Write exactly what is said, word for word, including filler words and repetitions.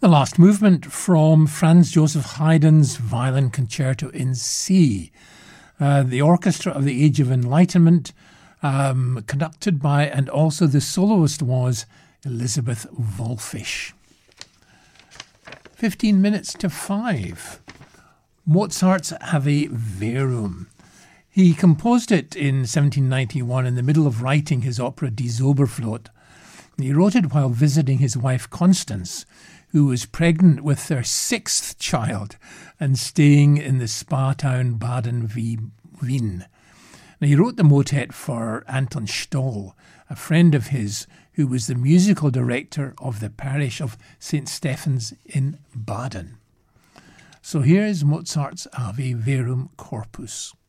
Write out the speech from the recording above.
The last movement from Franz Joseph Haydn's Violin Concerto in C. Uh, the Orchestra of the Age of Enlightenment, um, conducted by, and also the soloist was Elizabeth Wolfish. Fifteen minutes to five. Mozart's Ave Verum. He composed it in seventeen ninety-one in the middle of writing his opera Die Zauberflöte. He wrote it while visiting his wife Constance, who was pregnant with their sixth child and staying in the spa town Baden-Wien. Now, he wrote the motet for Anton Stoll, a friend of his who was the musical director of the parish of Saint Stephen's in Baden. So here is Mozart's Ave Verum Corpus.